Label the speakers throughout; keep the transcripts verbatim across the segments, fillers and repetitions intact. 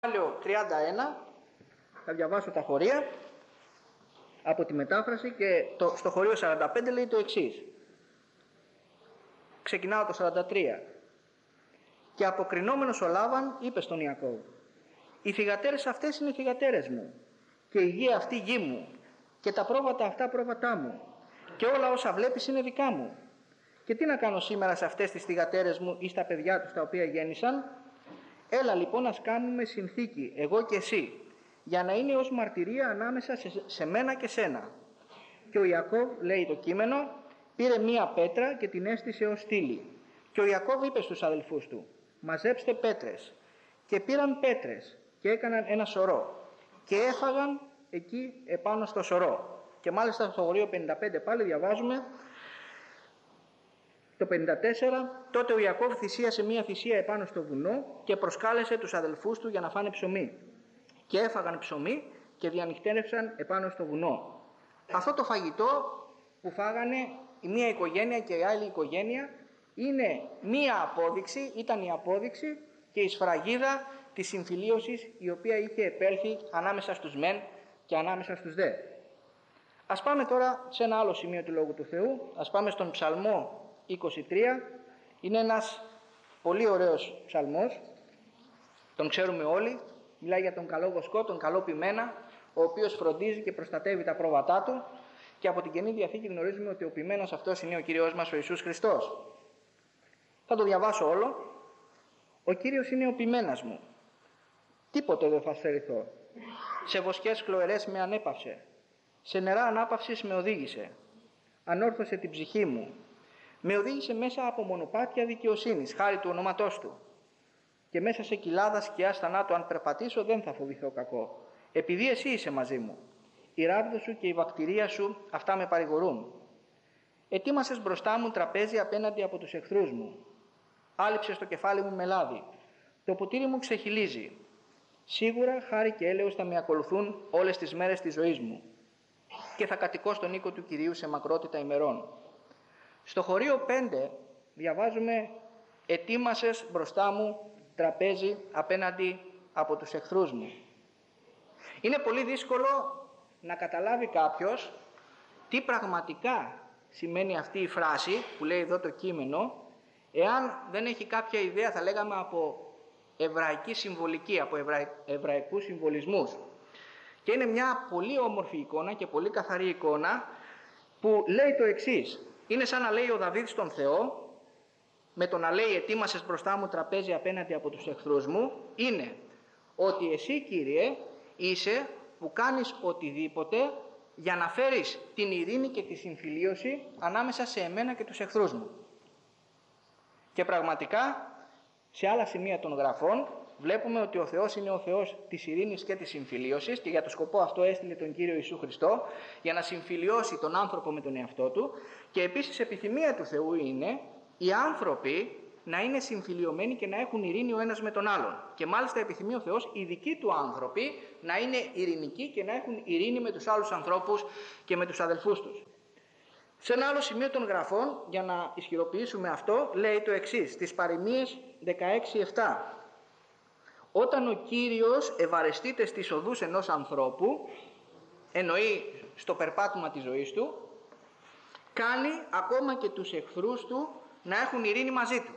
Speaker 1: Κεφάλαιο τριάντα ένα, θα διαβάσω τα χωρία από τη μετάφραση και το, στο χωρίο σαράντα πέντε λέει το εξής. Ξεκινάω το σαράντα τρία. Και αποκρινόμενος ο Λάβαν είπε στον Ιακώβ: οι θυγατέρες αυτές είναι οι θυγατέρες μου, και η γη αυτή γη μου, και τα πρόβατα αυτά πρόβατά μου, και όλα όσα βλέπεις είναι δικά μου. Και τι να κάνω σήμερα σε αυτές τις θυγατέρες μου ή στα παιδιά τους τα οποία γέννησαν? Έλα λοιπόν ας κάνουμε συνθήκη, εγώ και εσύ, για να είναι ως μαρτυρία ανάμεσα σε, σε μένα και σένα. Και ο Ιακώβ, λέει το κείμενο, πήρε μία πέτρα και την έστησε ως στήλη. Και ο Ιακώβ είπε στους αδελφούς του: μαζέψτε πέτρες. Και πήραν πέτρες και έκαναν ένα σωρό και έφαγαν εκεί επάνω στο σωρό. Και μάλιστα στο χωρίο πενήντα πέντε πάλι διαβάζουμε το πενήντα τέσσερα: τότε ο Ιακώβ θυσίασε μία θυσία επάνω στο βουνό και προσκάλεσε τους αδελφούς του για να φάνε ψωμί. Και έφαγαν ψωμί και διανυκτέρευσαν επάνω στο βουνό. Αυτό το φαγητό που φάγανε η μία οικογένεια και η άλλη οικογένεια είναι μία απόδειξη, ήταν η απόδειξη και η σφραγίδα της συμφιλίωσης η οποία είχε επέλθει ανάμεσα στους μεν και ανάμεσα στους δε. Ας πάμε τώρα σε ένα άλλο σημείο του Λόγου του Θεού. Ας πάμε στον Ψαλμό είκοσι τρία. Είναι ένας πολύ ωραίος ψαλμός, τον ξέρουμε όλοι. Μιλάει για τον καλό βοσκό, τον καλό ποιμένα, ο οποίος φροντίζει και προστατεύει τα πρόβατά του, και από την Καινή Διαθήκη γνωρίζουμε ότι ο ποιμένος αυτός είναι ο Κύριος μας ο Ιησούς Χριστός. Θα το διαβάσω όλο. Ο Κύριος είναι ο ποιμένας μου, τίποτε δεν θα στερηθώ. Σε βοσκές χλωερές με ανέπαυσε, σε νερά ανάπαυσης με οδήγησε. Ανόρθωσε την ψυχή μου, με οδήγησε μέσα από μονοπάτια δικαιοσύνης, χάρη του ονόματός του. Και μέσα σε κοιλάδα σκιάς θανάτου αν περπατήσω δεν θα φοβηθώ κακό, επειδή εσύ είσαι μαζί μου. Η ράβδο σου και η βακτηρία σου αυτά με παρηγορούν. Ετοίμασες μπροστά μου τραπέζι απέναντι από τους εχθρούς μου. Άλυψες το κεφάλι μου με λάδι. Το ποτήρι μου ξεχυλίζει. Σίγουρα χάρη και έλεος θα με ακολουθούν όλες τις μέρες της ζωής μου, και θα κατοικώ στον οίκο του Κυρίου σε μακρότητα ημερών. Στο χωρίο πέντε διαβάζουμε: ετοίμασες μπροστά μου τραπέζι απέναντι από τους εχθρούς μου. Είναι πολύ δύσκολο να καταλάβει κάποιος τι πραγματικά σημαίνει αυτή η φράση που λέει εδώ το κείμενο, εάν δεν έχει κάποια ιδέα, θα λέγαμε, από εβραϊκή συμβολική, από εβρα... εβραϊκούς συμβολισμούς. Και είναι μια πολύ όμορφη εικόνα και πολύ καθαρή εικόνα που λέει το εξής. Είναι σαν να λέει ο Δαβίδ στον Θεό, με το να λέει ετοίμασες μπροστά μου τραπέζι απέναντι από τους εχθρούς μου, είναι ότι εσύ, Κύριε, είσαι που κάνεις οτιδήποτε για να φέρεις την ειρήνη και τη συμφιλίωση ανάμεσα σε εμένα και τους εχθρούς μου. Και πραγματικά σε άλλα σημεία των γραφών βλέπουμε ότι ο Θεός είναι ο Θεός της ειρήνης και της συμφιλίωσης, και για το σκοπό αυτό έστειλε τον Κύριο Ιησού Χριστό για να συμφιλιώσει τον άνθρωπο με τον εαυτό του. Και επίσης επιθυμία του Θεού είναι οι άνθρωποι να είναι συμφιλιωμένοι και να έχουν ειρήνη ο ένας με τον άλλον. Και μάλιστα επιθυμεί ο Θεός οι δικοί του άνθρωποι να είναι ειρηνικοί και να έχουν ειρήνη με τους άλλους ανθρώπους και με τους αδελφούς τους. Σε ένα άλλο σημείο των γραφών, για να ισχυροποιήσουμε αυτό, λέει το εξής, στις Παροιμίες δεκαέξι επτά. Όταν ο Κύριος ευαρεστείται στις οδούς ενός ανθρώπου, εννοεί στο περπάτημα της ζωής του, κάνει ακόμα και τους εχθρούς του να έχουν ειρήνη μαζί του.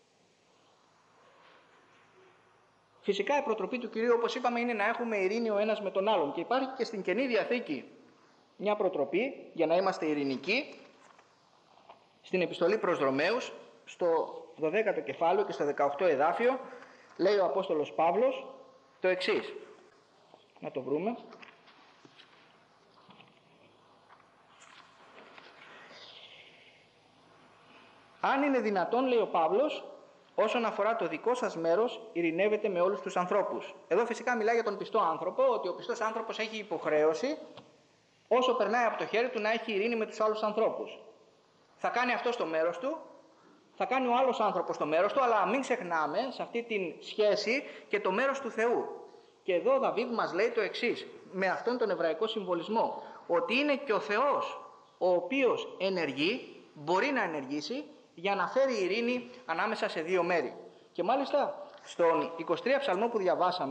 Speaker 1: Φυσικά η προτροπή του Κυρίου, όπως είπαμε, είναι να έχουμε ειρήνη ο ένας με τον άλλον, και υπάρχει και στην Καινή Διαθήκη μια προτροπή για να είμαστε ειρηνικοί. Στην επιστολή προς Ρωμαίους, στο δωδέκατο κεφάλαιο και στο δεκαοκτώ εδάφιο, λέει ο Απόστολος Παύλος το εξής. Να το βρούμε. Αν είναι δυνατόν, λέει ο Παύλος, όσον αφορά το δικό σας μέρος, ειρηνεύετε με όλους τους ανθρώπους. Εδώ φυσικά μιλάει για τον πιστό άνθρωπο, ότι ο πιστός άνθρωπος έχει υποχρέωση, όσο περνάει από το χέρι του, να έχει ειρήνη με τους άλλους ανθρώπους. Θα κάνει αυτό στο μέρος του, θα κάνει ο άλλος άνθρωπος το μέρος του, αλλά μην ξεχνάμε σε αυτή τη σχέση και το μέρος του Θεού. Και εδώ ο Δαβίδ μας λέει το εξής, με αυτόν τον εβραϊκό συμβολισμό, ότι είναι και ο Θεός ο οποίος ενεργεί, μπορεί να ενεργήσει για να φέρει ειρήνη ανάμεσα σε δύο μέρη. Και μάλιστα στον εικοστή τρίτο ψαλμό που διαβάσαμε,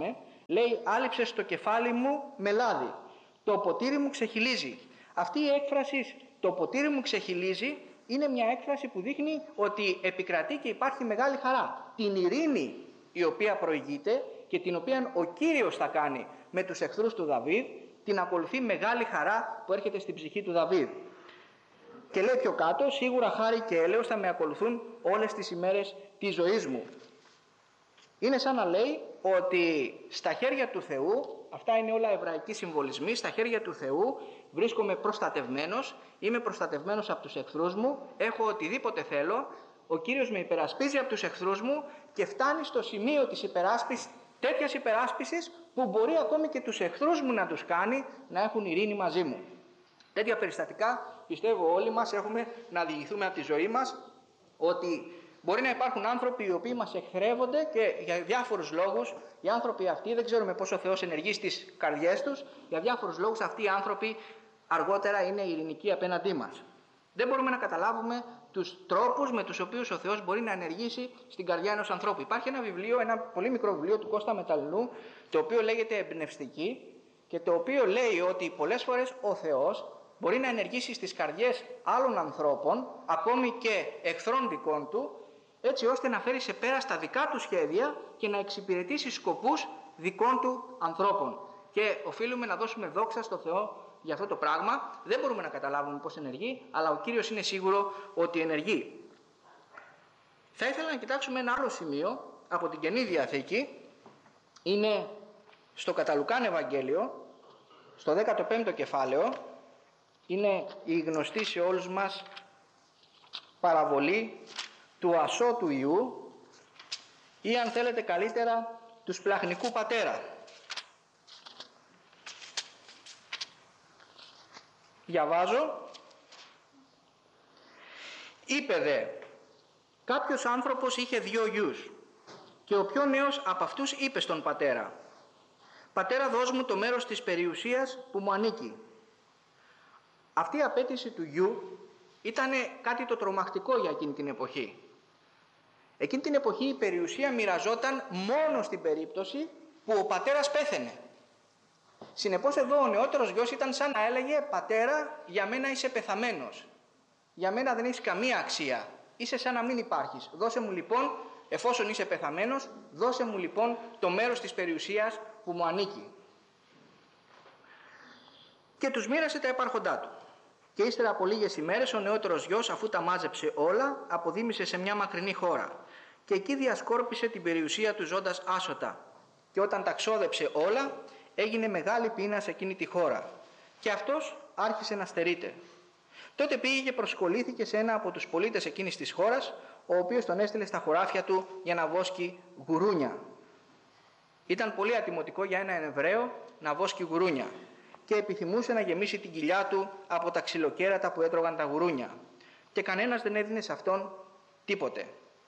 Speaker 1: Λέει, άλυψε στο κεφάλι μου με λάδι, το ποτήρι μου ξεχυλίζει. Αυτή η έκφραση, το ποτήρι μου ξεχυλίζει, είναι μια έκφραση που δείχνει ότι επικρατεί και υπάρχει μεγάλη χαρά. Την ειρήνη η οποία προηγείται και την οποία ο Κύριος θα κάνει με τους εχθρούς του Δαβίδ, την ακολουθεί μεγάλη χαρά που έρχεται στην ψυχή του Δαβίδ. Και λέει πιο κάτω, σίγουρα χάρη και έλεος θα με ακολουθούν όλες τις ημέρες της ζωής μου. Είναι σαν να λέει ότι στα χέρια του Θεού, αυτά είναι όλα εβραϊκοί συμβολισμοί, στα χέρια του Θεού βρίσκομαι προστατευμένος, είμαι προστατευμένος από τους εχθρούς μου, έχω οτιδήποτε θέλω, ο Κύριος με υπερασπίζει από τους εχθρούς μου και φτάνει στο σημείο της υπεράσπισης, τέτοιας υπεράσπισης που μπορεί ακόμη και τους εχθρούς μου να τους κάνει να έχουν ειρήνη μαζί μου. Τέτοια περιστατικά πιστεύω όλοι μας έχουμε να διηγηθούμε από τη ζωή μας, ότι μπορεί να υπάρχουν άνθρωποι οι οποίοι μας εχθρεύονται και για διάφορους λόγους οι άνθρωποι αυτοί, δεν ξέρουμε πώς ο Θεός ενεργεί στις καρδιές τους, για διάφορους λόγους αυτοί οι άνθρωποι αργότερα είναι ειρηνικοί απέναντί μας. Δεν μπορούμε να καταλάβουμε τους τρόπους με τους οποίους ο Θεός μπορεί να ενεργήσει στην καρδιά ενός ανθρώπου. Υπάρχει ένα βιβλίο, ένα πολύ μικρό βιβλίο του Κώστα Μεταλλινού, το οποίο λέγεται Εμπνευστική και το οποίο λέει ότι πολλές φορές ο Θεός μπορεί να ενεργήσει στις καρδιές άλλων ανθρώπων, ακόμη και εχθρών δικών του, έτσι ώστε να φέρει σε πέρα στα δικά του σχέδια και να εξυπηρετήσει σκοπούς δικών του ανθρώπων. Και οφείλουμε να δώσουμε δόξα στο Θεό για αυτό το πράγμα. Δεν μπορούμε να καταλάβουμε πώς ενεργεί, αλλά ο Κύριος είναι σίγουρο ότι ενεργεί. Θα ήθελα να κοιτάξουμε ένα άλλο σημείο από την Καινή Διαθήκη. Είναι στο κατά Λουκάν Ευαγγέλιο, στο δέκατο πέμπτο κεφάλαιο. Είναι η γνωστή σε όλους μας παραβολή του ασώτου Ιού ή αν θέλετε καλύτερα του σπλαχνικού πατέρα. Διαβάζω. Είπε δε, κάποιος άνθρωπος είχε δύο γιους και ο πιο νέος από αυτούς είπε στον πατέρα, «Πατέρα, δώσ' μου το μέρος της περιουσίας που μου ανήκει». Αυτή η απέτηση του γιου ήταν κάτι το τρομακτικό για εκείνη την εποχή. Εκείνη την εποχή η περιουσία μοιραζόταν μόνο στην περίπτωση που ο πατέρας πέθαινε. Συνεπώς εδώ ο νεότερος γιος ήταν σαν να έλεγε, «Πατέρα, για μένα είσαι πεθαμένος. Για μένα δεν έχεις καμία αξία. Είσαι σαν να μην υπάρχεις. Δώσε μου λοιπόν, εφόσον είσαι πεθαμένος, δώσε μου λοιπόν το μέρος της περιουσίας που μου ανήκει». Και τους μοίρασε τα υπάρχοντά του. Και ύστερα από λίγες ημέρες ο νεότερος γιος, αφού τα μάζεψε όλα, αποδήμησε σε μια μακρινή χώρα και εκεί διασκόρπισε την περιουσία του ζώντας άσωτα. Και όταν τα ξόδεψε όλα, έγινε μεγάλη πείνα σε εκείνη τη χώρα και αυτός άρχισε να στερείται. Τότε πήγε και προσκολήθηκε σε ένα από τους πολίτες εκείνης της χώρας, ο οποίος τον έστειλε στα χωράφια του για να βόσκει γουρούνια. Ήταν πολύ ατιμωτικό για έναν Εβραίο να βόσκει γουρούνια και επιθυμούσε να γεμίσει την κοιλιά του από τα ξυλοκέρατα που έτρωγαν τα γουρούνια και κανένας δεν έδινε σε αυτόν τίποτε.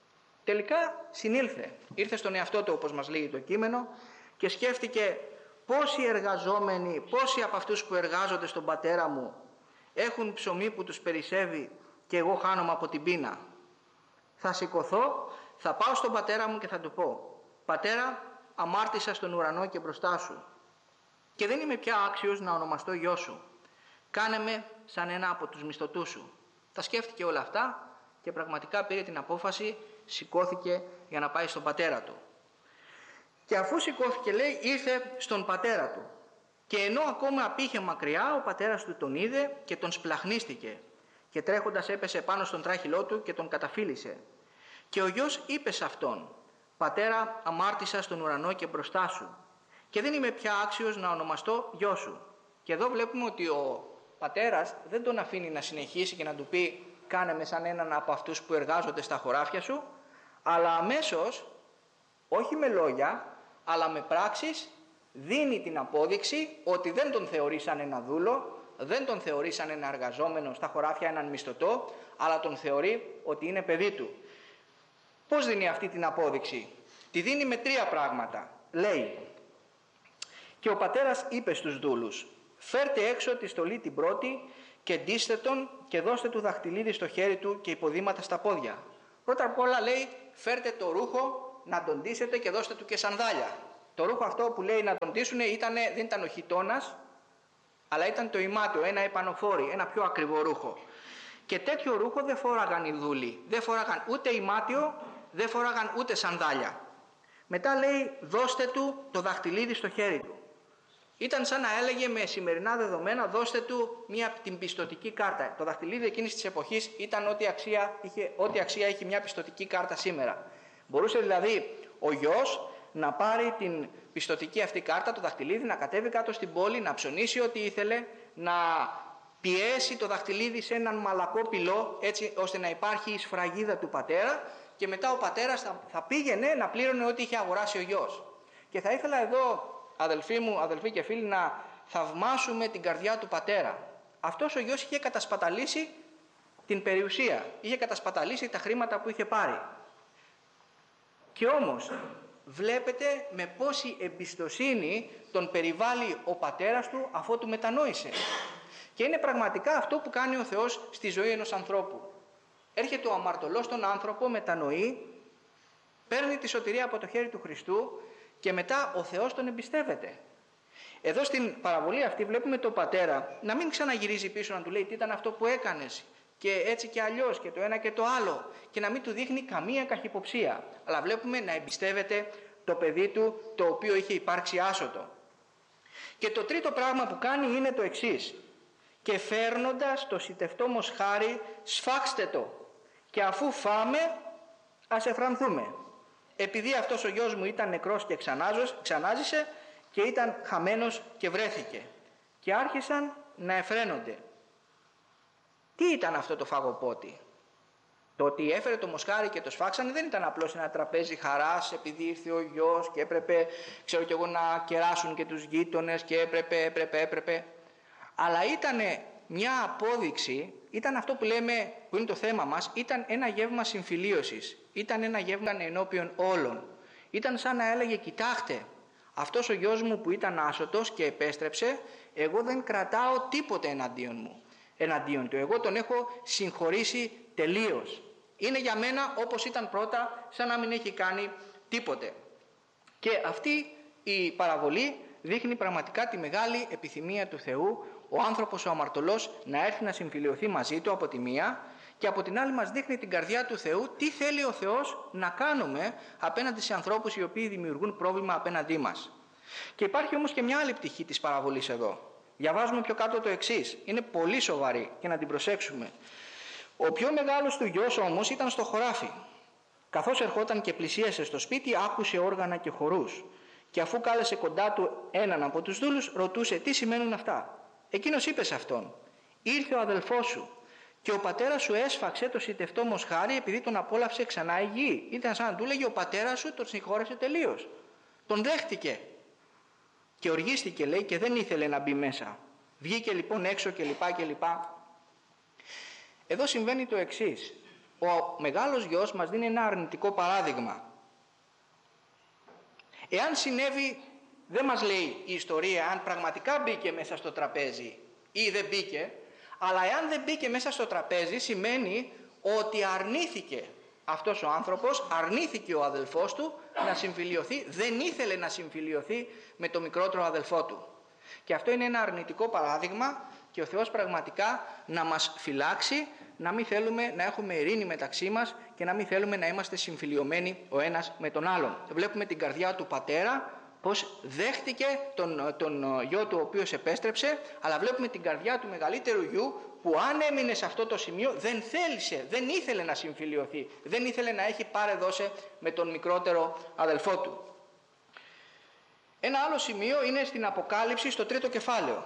Speaker 1: Τελικά συνήλθε, ήρθε στον εαυτό του όπως μας λέει το κείμενο και σκέφτηκε πόσοι εργαζόμενοι, πόσοι από αυτούς που εργάζονται στον πατέρα μου έχουν ψωμί που τους περισσεύει και εγώ χάνομαι από την πείνα. Θα σηκωθώ, θα πάω στον πατέρα μου και θα του πω, «Πατέρα, αμάρτησα στον ουρανό και μπροστά σου και δεν είμαι πια άξιος να ονομαστώ γιος σου. Κάνε με σαν ένα από τους μισθωτούς σου». Τα σκέφτηκε όλα αυτά και πραγματικά πήρε την απόφαση, σηκώθηκε για να πάει στον πατέρα του. Και αφού σηκώθηκε, λέει, ήρθε στον πατέρα του. Και ενώ ακόμα απήχε μακριά, ο πατέρας του τον είδε και τον σπλαχνίστηκε και τρέχοντας έπεσε πάνω στον τράχυλό του και τον καταφύλισε. Και ο γιος είπε σε αυτόν, «Πατέρα, αμάρτησα στον ουρανό και μπροστά σου και δεν είμαι πια άξιος να ονομαστώ γιος σου». Και εδώ βλέπουμε ότι ο πατέρας δεν τον αφήνει να συνεχίσει και να του πει, «Κάνε με σαν έναν από αυτούς που εργάζονται στα χωράφια σου», αλλά αμέσως, όχι με λόγια, αλλά με πράξεις, δίνει την απόδειξη ότι δεν τον θεωρεί σαν ένα δούλο, δεν τον θεωρεί σαν ένα εργαζόμενο στα χωράφια, έναν μισθωτό, αλλά τον θεωρεί ότι είναι παιδί του. Πώς δίνει αυτή την απόδειξη? Τη δίνει με τρία πράγματα. Λέει, «Και ο πατέρας είπε στους δούλους, φέρτε έξω τη στολή την πρώτη και ντύστε τον και δώστε του δαχτυλίδι στο χέρι του και υποδήματα στα πόδια». Πρώτα απ' όλα λέει, φέρτε το ρούχο, να τον ντύσετε και δώστε του και σανδάλια. Το ρούχο αυτό που λέει να τον ντύσουν ήτανε, δεν ήταν ο χιτώνας, αλλά ήταν το ημάτιο, ένα επανοφόρι, ένα πιο ακριβό ρούχο. Και τέτοιο ρούχο δεν φόραγαν οι δούλοι, δεν φόραγαν ούτε ημάτιο, δεν φόραγαν ούτε σανδάλια. Μετά λέει δώστε του το δαχτυλίδι στο χέρι του. Ήταν σαν να έλεγε με σημερινά δεδομένα δώστε του μια, την πιστωτική κάρτα. Το δαχτυλίδι εκείνης της εποχής ήταν ό,τι αξία, είχε, ό,τι αξία έχει μια πιστωτική κάρτα σήμερα. Μπορούσε δηλαδή ο γιος να πάρει την πιστωτική αυτή κάρτα, το δαχτυλίδι, να κατέβει κάτω στην πόλη, να ψωνίσει ό,τι ήθελε, να πιέσει το δαχτυλίδι σε έναν μαλακό πυλό έτσι ώστε να υπάρχει η σφραγίδα του πατέρα και μετά ο πατέρας θα, θα πήγαινε να πλήρωνε ό,τι είχε αγοράσει ο γιος. Και θα ήθελα εδώ, αδελφοί μου, αδελφοί και φίλοι, να θαυμάσουμε την καρδιά του πατέρα. Αυτός ο γιος είχε κατασπαταλήσει την περιουσία, είχε κατασπαταλήσει τα χρήματα που είχε πάρει. Και όμως βλέπετε με πόση εμπιστοσύνη τον περιβάλλει ο πατέρας του αφότου μετανόησε. Και είναι πραγματικά αυτό που κάνει ο Θεός στη ζωή ενός ανθρώπου. Έρχεται ο αμαρτωλός στον άνθρωπο, μετανοεί, παίρνει τη σωτηρία από το χέρι του Χριστού και μετά ο Θεός τον εμπιστεύεται. Εδώ στην παραβολή αυτή βλέπουμε τον πατέρα να μην ξαναγυρίζει πίσω να του λέει τι ήταν αυτό που έκανες και έτσι και αλλιώς και το ένα και το άλλο και να μην του δείχνει καμία καχυποψία. Αλλά βλέπουμε να εμπιστεύεται το παιδί του το οποίο είχε υπάρξει άσωτο. Και το τρίτο πράγμα που κάνει είναι το εξής. Και φέρνοντας το σιτευτό μοσχάρι σφάξτε το και αφού φάμε ας εφρανθούμε. Επειδή αυτός ο γιος μου ήταν νεκρός και ξανάζησε και ήταν χαμένος και βρέθηκε. Και άρχισαν να εφραίνονται. Τι ήταν αυτό το φαγοπότη? Το ότι έφερε το μοσχάρι και το σφάξανε δεν ήταν απλώς ένα τραπέζι χαράς επειδή ήρθε ο γιος και έπρεπε, ξέρω κι εγώ, να κεράσουν και τους γείτονες και έπρεπε, έπρεπε, έπρεπε. Αλλά ήταν μια απόδειξη, ήταν αυτό που λέμε, που είναι το θέμα μας, ήταν ένα γεύμα συμφιλίωσης. Ήταν ένα γεύμα ενώπιον όλων. Ήταν σαν να έλεγε, κοιτάξτε, αυτός ο γιος μου που ήταν άσωτος και επέστρεψε, εγώ δεν κρατάω τίποτε εναντίον μου. Εναντίον του. Εγώ τον έχω συγχωρήσει τελείως. Είναι για μένα όπως ήταν πρώτα, σαν να μην έχει κάνει τίποτε. Και αυτή η παραβολή δείχνει πραγματικά τη μεγάλη επιθυμία του Θεού, ο άνθρωπος ο αμαρτωλός να έρθει να συμφιλιωθεί μαζί του από τη μία και από την άλλη μας δείχνει την καρδιά του Θεού, τι θέλει ο Θεός να κάνουμε απέναντι σε ανθρώπους οι οποίοι δημιουργούν πρόβλημα απέναντί μας. Και υπάρχει όμως και μια άλλη πτυχή της παραβολής εδώ. Διαβάζουμε πιο κάτω το εξής, είναι πολύ σοβαρή και να την προσέξουμε. Ο πιο μεγάλος του γιος όμως ήταν στο χωράφι. Καθώς ερχόταν και πλησίασε στο σπίτι, άκουσε όργανα και χορούς. Και αφού κάλεσε κοντά του έναν από τους δούλους, ρωτούσε τι σημαίνουν αυτά. Εκείνος είπε σε αυτόν, ήρθε ο αδελφός σου και ο πατέρας σου έσφαξε το σιτευτό μοσχάρι επειδή τον απόλαυσε ξανά η γη. Ήταν σαν να του λέγε ο πατέρας σου τον συγχώρεσε τελείως. Τον δέχτηκε. Και οργίστηκε, λέει, και δεν ήθελε να μπει μέσα. Βγήκε λοιπόν έξω και λοιπά και λοιπά. Εδώ συμβαίνει το εξής. Ο μεγάλος γιος μας δίνει ένα αρνητικό παράδειγμα. Εάν συνέβη, δεν μας λέει η ιστορία αν πραγματικά μπήκε μέσα στο τραπέζι ή δεν μπήκε, αλλά εάν δεν μπήκε μέσα στο τραπέζι σημαίνει ότι αρνήθηκε αυτός ο άνθρωπος, αρνήθηκε ο αδελφός του να συμφιλιωθεί, δεν ήθελε να συμφιλιωθεί με το μικρότερο αδελφό του. Και αυτό είναι ένα αρνητικό παράδειγμα και ο Θεός πραγματικά να μας φυλάξει, να μην θέλουμε να έχουμε ειρήνη μεταξύ μας και να μην θέλουμε να είμαστε συμφιλιωμένοι ο ένας με τον άλλον. Βλέπουμε την καρδιά του πατέρα πως δέχτηκε τον, τον γιο του ο οποίος επέστρεψε, αλλά βλέπουμε την καρδιά του μεγαλύτερου γιου που αν έμεινε σε αυτό το σημείο δεν θέλησε, δεν ήθελε να συμφιλιωθεί, δεν ήθελε να έχει πάρε δώσε με τον μικρότερο αδελφό του. Ένα άλλο σημείο είναι στην Αποκάλυψη στο τρίτο κεφάλαιο.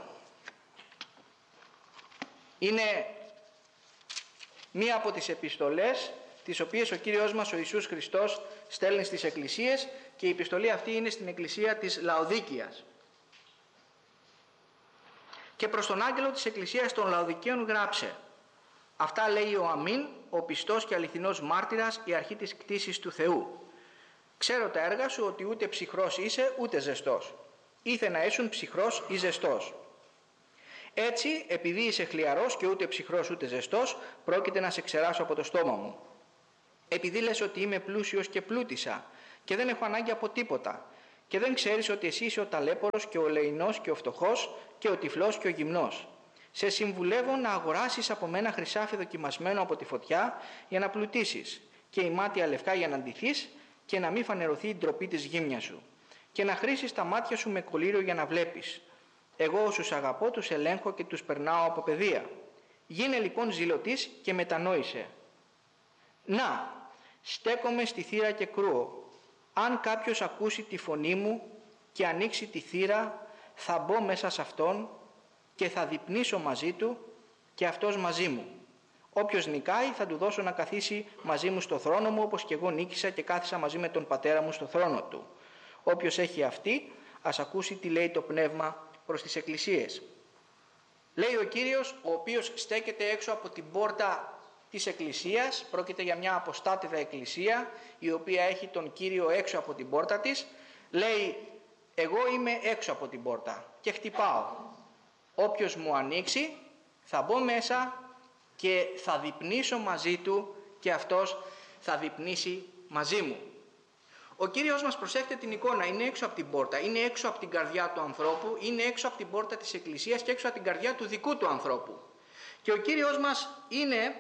Speaker 1: Είναι μία από τις επιστολές τις οποίες ο Κύριος μας ο Ιησούς Χριστός στέλνει στις εκκλησίες και η επιστολή αυτή είναι στην εκκλησία της Λαοδίκειας. Και προς τον άγγελο της εκκλησίας των Λαοδικαίων γράψε. Αυτά λέει ο Αμήν, ο πιστός και αληθινός μάρτυρας, η αρχή της κτήσης του Θεού. Ξέρω τα έργα σου ότι ούτε ψυχρός είσαι ούτε ζεστός. Ήθε να ήσουν ψυχρός ή ζεστός. Έτσι, επειδή είσαι χλιαρός και ούτε ψυχρός ούτε ζεστός, πρόκειται να σε ξεράσω από το στόμα μου. Επειδή λες ότι είμαι πλούσιος και πλούτησα και δεν έχω ανάγκη από τίποτα και δεν ξέρεις ότι εσύ είσαι ο ταλέπορος και ο λεεινός και ο φτωχός και ο τυφλός και ο γυμνός. Σε συμβουλεύω να αγοράσεις από μένα χρυσάφι δοκιμασμένο από τη φωτιά για να πλουτίσεις και ημάτια λευκά για να ντυθείς και να μην φανερωθεί η ντροπή της γύμνιας σου και να χρήσεις τα μάτια σου με κολύριο για να βλέπεις. Εγώ όσους αγαπώ τους ελέγχω και τους περνάω από παιδεία. Γίνε λοιπόν ζηλωτής και μετανόησε. Να, στέκομαι στη θύρα και κρούω. Αν κάποιος ακούσει τη φωνή μου και ανοίξει τη θύρα, θα μπω μέσα σε αυτόν και θα διπνήσω μαζί του και αυτός μαζί μου. Όποιος νικάει θα του δώσω να καθίσει μαζί μου στο θρόνο μου, όπως και εγώ νίκησα και κάθισα μαζί με τον πατέρα μου στο θρόνο του. Όποιος έχει αυτή, ας ακούσει τι λέει το Πνεύμα προς τις εκκλησίες. Λέει ο Κύριος, ο οποίος στέκεται έξω από την πόρτα της εκκλησίας. Πρόκειται για μια αποστάτηδα εκκλησία, η οποία έχει τον Κύριο έξω από την πόρτα της. Λέει, εγώ είμαι έξω από την πόρτα και χτυπάω. Όποιος μου ανοίξει, θα μπω μέσα και θα διπνήσω μαζί του και αυτός θα διπνήσει μαζί μου. Ο Κύριος μας, προσέχετε την εικόνα, είναι έξω από την πόρτα, είναι έξω από την καρδιά του ανθρώπου, είναι έξω από την πόρτα της εκκλησίας και έξω από την καρδιά του δικού του ανθρώπου. Και ο Κύριος μας είναι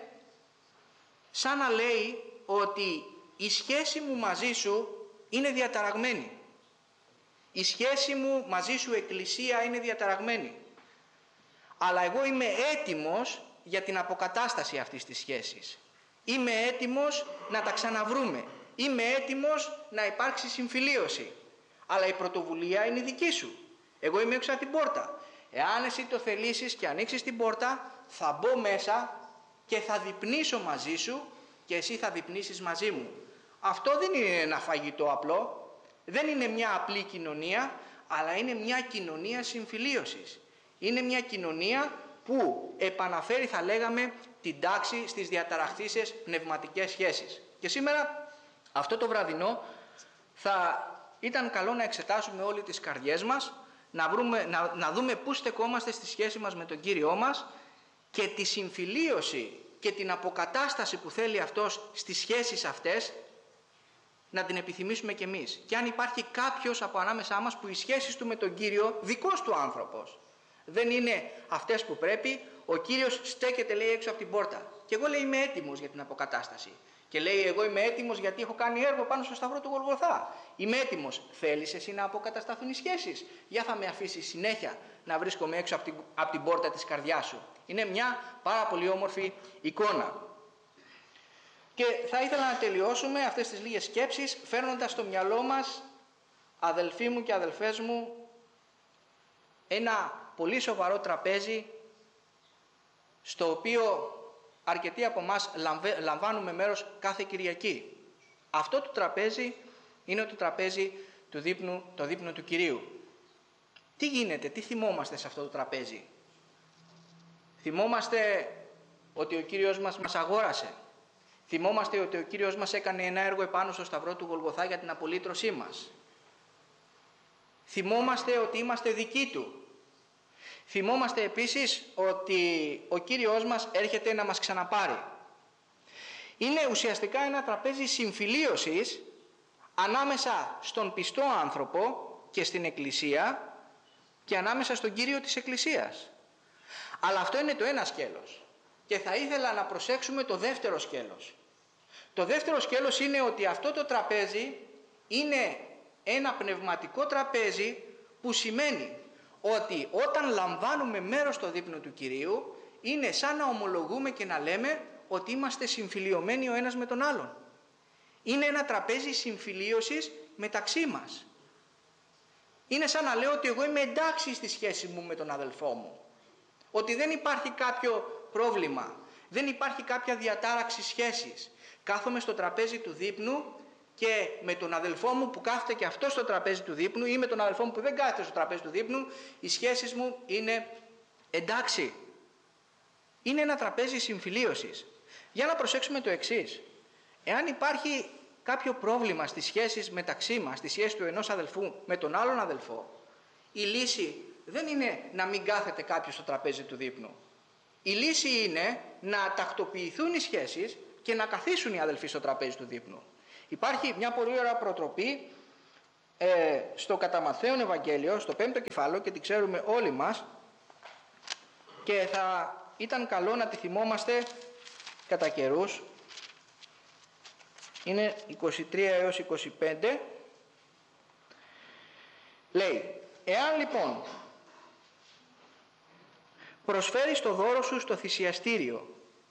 Speaker 1: σαν να λέει ότι η σχέση μου μαζί σου είναι διαταραγμένη. Η σχέση μου μαζί σου εκκλησία είναι διαταραγμένη. Αλλά εγώ είμαι έτοιμος για την αποκατάσταση αυτής της σχέσης. Είμαι έτοιμος να τα ξαναβρούμε. Είμαι έτοιμος να υπάρξει συμφιλίωση. Αλλά η πρωτοβουλία είναι δική σου. Εγώ είμαι έξω από την πόρτα. Εάν εσύ το θελήσεις και ανοίξεις την πόρτα, θα μπω μέσα και θα διπνήσω μαζί σου και εσύ θα διπνήσεις μαζί μου. Αυτό δεν είναι ένα φαγητό απλό. Δεν είναι μια απλή κοινωνία, αλλά είναι μια κοινωνία συμφιλίωσης. Είναι μια κοινωνία που επαναφέρει, θα λέγαμε, την τάξη στις διαταραχθήσεις πνευματικές σχέσεις. Και σήμερα, αυτό το βραδινό, θα ήταν καλό να εξετάσουμε όλοι τις καρδιές μας, να, βρούμε, να, να δούμε πού στεκόμαστε στη σχέση μας με τον Κύριό μας και τη συμφιλίωση και την αποκατάσταση που θέλει Αυτός στις σχέσεις αυτές, να την επιθυμήσουμε κι εμείς. Και αν υπάρχει κάποιος από ανάμεσά μας που οι σχέσεις του με τον Κύριο, δικός του άνθρωπος, δεν είναι αυτές που πρέπει, ο Κύριος στέκεται, λέει, έξω από την πόρτα. Και εγώ, λέει, είμαι έτοιμος για την αποκατάσταση. Και λέει, εγώ είμαι έτοιμος γιατί έχω κάνει έργο πάνω στο σταυρό του Γολγοθά. Είμαι έτοιμος. Θέλεις εσύ να αποκατασταθούν οι σχέσεις? Για θα με αφήσεις συνέχεια να βρίσκομαι έξω από την, από την πόρτα της καρδιάς σου. Είναι μια πάρα πολύ όμορφη εικόνα. Και θα ήθελα να τελειώσουμε αυτές τις λίγες σκέψεις φέρνοντας στο μυαλό μας, αδελφοί μου και αδελφές μου, ένα πολύ σοβαρό τραπέζι στο οποίο αρκετοί από εμάς λαμβάνουμε μέρος κάθε Κυριακή. Αυτό το τραπέζι είναι το τραπέζι του δείπνου, το δείπνο του Κυρίου. Τι γίνεται, τι θυμόμαστε σε αυτό το τραπέζι? Θυμόμαστε ότι ο Κύριος μας μας αγόρασε. Θυμόμαστε ότι ο Κύριος μας έκανε ένα έργο επάνω στο σταυρό του Γολγοθά για την απολύτρωσή μας. Θυμόμαστε ότι είμαστε δικοί Του. Θυμόμαστε επίσης ότι ο Κύριος μας έρχεται να μας ξαναπάρει. Είναι ουσιαστικά ένα τραπέζι συμφιλίωσης ανάμεσα στον πιστό άνθρωπο και στην Εκκλησία και ανάμεσα στον Κύριο της Εκκλησίας. Αλλά αυτό είναι το ένα σκέλος. Και θα ήθελα να προσέξουμε το δεύτερο σκέλος. Το δεύτερο σκέλος είναι ότι αυτό το τραπέζι είναι ένα πνευματικό τραπέζι που σημαίνει ότι όταν λαμβάνουμε μέρος στο δείπνο του Κυρίου είναι σαν να ομολογούμε και να λέμε ότι είμαστε συμφιλιωμένοι ο ένας με τον άλλον. Είναι ένα τραπέζι συμφιλίωσης μεταξύ μας. Είναι σαν να λέω ότι εγώ είμαι εντάξει στη σχέση μου με τον αδελφό μου. Ότι δεν υπάρχει κάποιο πρόβλημα, δεν υπάρχει κάποια διατάραξη σχέσης. Κάθομαι στο τραπέζι του δείπνου και με τον αδελφό μου που κάθεται και αυτό στο τραπέζι του δείπνου ή με τον αδελφό μου που δεν κάθεται στο τραπέζι του δείπνου, οι σχέσεις μου είναι εντάξει. Είναι ένα τραπέζι συμφιλίωσης. Για να προσέξουμε το εξής. Εάν υπάρχει κάποιο πρόβλημα στις σχέσεις μεταξύ μας, στις σχέσεις του ενός αδελφού με τον άλλον αδελφό, η λύση δεν είναι να μην κάθεται κάποιος στο τραπέζι του δείπνου. Η λύση είναι να τακτοποιηθούν οι σχέσεις και να καθίσουν οι αδελφοί στο τραπέζι του δείπνου. Υπάρχει μια πολύ ωραία προτροπή ε, στο κατά Ματθαίον Ευαγγέλιο, στο πέμπτο κεφάλαιο, και την ξέρουμε όλοι μας, και θα ήταν καλό να τη θυμόμαστε κατά καιρούς. Είναι είκοσι τρία έως είκοσι πέντε. Λέει, εάν λοιπόν προσφέρεις το δώρο σου στο θυσιαστήριο,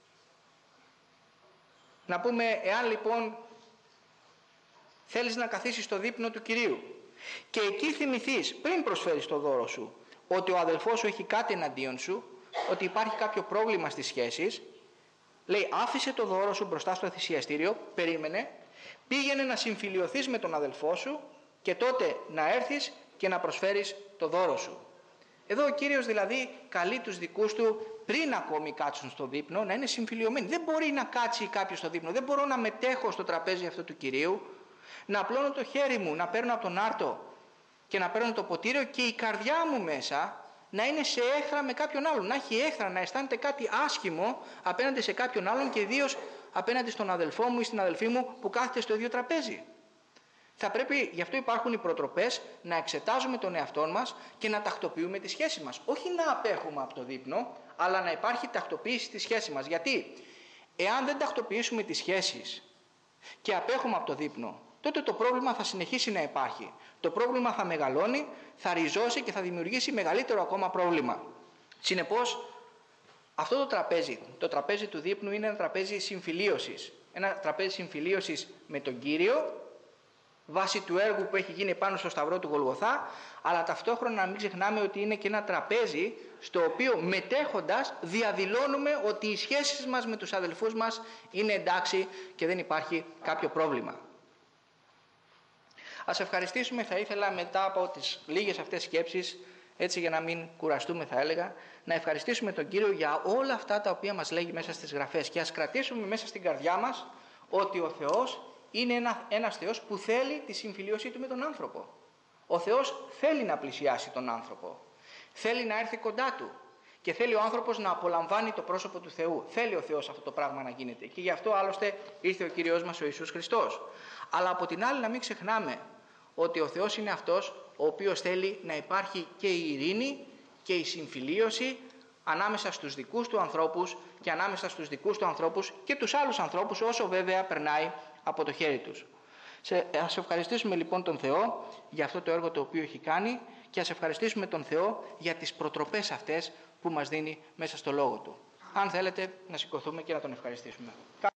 Speaker 1: να πούμε, εάν λοιπόν θέλεις να καθίσεις στο δείπνο του Κυρίου και εκεί θυμηθείς πριν προσφέρεις το δώρο σου ότι ο αδελφός σου έχει κάτι εναντίον σου, ότι υπάρχει κάποιο πρόβλημα στις σχέσεις, λέει, άφησε το δώρο σου μπροστά στο θυσιαστήριο, περίμενε, πήγαινε να συμφιλιωθείς με τον αδελφό σου και τότε να έρθεις και να προσφέρεις το δώρο σου. Εδώ ο Κύριος δηλαδή καλεί τους δικούς του πριν ακόμη κάτσουν στο δείπνο να είναι συμφιλιωμένοι. Δεν μπορεί να κάτσει κάποιος στο δείπνο, δεν μπορώ να μετέχω στο τραπέζι αυτό του Κυρίου, να απλώνω το χέρι μου, να παίρνω από τον άρτο και να παίρνω το ποτήριο και η καρδιά μου μέσα να είναι σε έχθρα με κάποιον άλλον, να έχει έχθρα, να αισθάνεται κάτι άσχημο απέναντι σε κάποιον άλλον και ιδίως απέναντι στον αδελφό μου ή στην αδελφή μου που κάθεται στο ίδιο τραπέζι. Θα πρέπει, γι' αυτό υπάρχουν οι προτροπές, να εξετάζουμε τον εαυτό μας και να τακτοποιούμε τη σχέση μας. Όχι να απέχουμε από το δείπνο, αλλά να υπάρχει τακτοποίηση στη σχέση μας. Γιατί εάν δεν τακτοποιήσουμε τις σχέσεις και απέχουμε από το δείπνο, τότε το πρόβλημα θα συνεχίσει να υπάρχει. Το πρόβλημα θα μεγαλώνει, θα ριζώσει και θα δημιουργήσει μεγαλύτερο ακόμα πρόβλημα. Συνεπώς, αυτό το τραπέζι, το τραπέζι του δείπνου, είναι ένα τραπέζι συμφιλίωσης. Ένα τραπέζι συμφιλίωσης με τον Κύριο, βάσει του έργου που έχει γίνει πάνω στο σταυρό του Γολγοθά, αλλά ταυτόχρονα να μην ξεχνάμε ότι είναι και ένα τραπέζι στο οποίο μετέχοντας διαδηλώνουμε ότι οι σχέσεις μας με τους αδελφούς μας είναι εντάξει και δεν υπάρχει κάποιο πρόβλημα. Ας ευχαριστήσουμε, θα ήθελα μετά από τις λίγες αυτές σκέψεις, έτσι για να μην κουραστούμε θα έλεγα, να ευχαριστήσουμε τον Κύριο για όλα αυτά τα οποία μας λέγει μέσα στις Γραφές και ας κρατήσουμε μέσα στην καρδιά μας ότι ο Θεός είναι ένα, ένας Θεός που θέλει τη συμφιλίωσή του με τον άνθρωπο. Ο Θεός θέλει να πλησιάσει τον άνθρωπο, θέλει να έρθει κοντά του και θέλει ο άνθρωπος να απολαμβάνει το πρόσωπο του Θεού. Θέλει ο Θεός αυτό το πράγμα να γίνεται και γι' αυτό άλλωστε ήρθε ο Κύριος μας ο Ιησούς Χριστός. Αλλά από την άλλη να μην ξεχνάμε ότι ο Θεός είναι αυτός ο οποίος θέλει να υπάρχει και η ειρήνη και η συμφιλίωση ανάμεσα στους δικούς του ανθρώπους και ανάμεσα στους δικούς του ανθρώπους και τους άλλους ανθρώπους, όσο βέβαια περνάει από το χέρι τους. Σε, ας ευχαριστήσουμε λοιπόν τον Θεό για αυτό το έργο το οποίο έχει κάνει και ας ευχαριστήσουμε τον Θεό για τις προτροπές αυτές που μας δίνει μέσα στο Λόγο Του. Αν θέλετε να σηκωθούμε και να τον ευχαριστήσουμε.